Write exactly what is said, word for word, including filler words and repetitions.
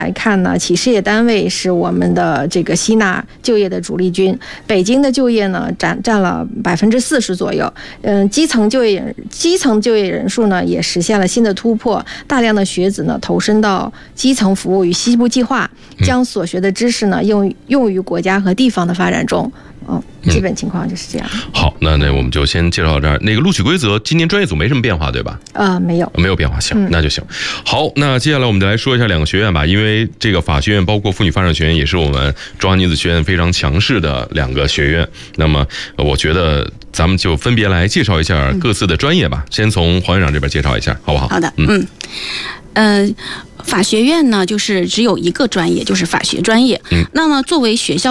来看呢，企事业单位是我们的这个吸纳就业的主力军。北京的就业呢占占了百分之四十左右。嗯，基层就业基层就业人数呢也实现了新的突破，大量的学子呢投身到基层服务与西部计划，将所学的知识呢用用于国家和地方的发展中。嗯，基本情况就是这样。 嗯、好，那那我们就先介绍到这儿。那个录取规则，今年专业组没什么变化，对吧？ 呃，没有， 没有变化。行，嗯、那就行。好，那接下来我们再来说一下两个学院吧，因为这个法学院包括妇女发展学院也是我们中华女子学院非常强势的两个学院。那么，我觉得咱们就分别来介绍一下各自的专业吧。嗯、先从黄院长这边介绍一下，好不好？ 好的，嗯，嗯。呃法学院呢，就是只有一个专业，就是法学专业。嗯，那么作为学校